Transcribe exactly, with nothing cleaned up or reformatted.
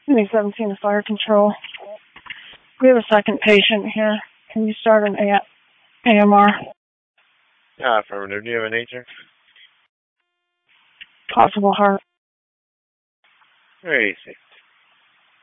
Unit seventeen to fire control. We have a second patient here. Can you start an A M R? Ah, affirmative. Do you have a nature? Possible heart. Very easy.